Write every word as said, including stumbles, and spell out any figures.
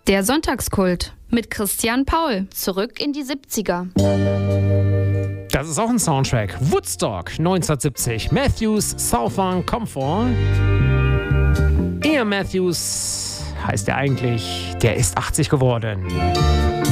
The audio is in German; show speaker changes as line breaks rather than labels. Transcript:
Der Sonntagskult mit Christian Paul. Zurück in die siebziger.
Das ist auch ein Soundtrack. Woodstock neunzehnhundertsiebzig. Matthews, Southern Comfort. Ian Matthews heißt er eigentlich. Der ist achtzig geworden.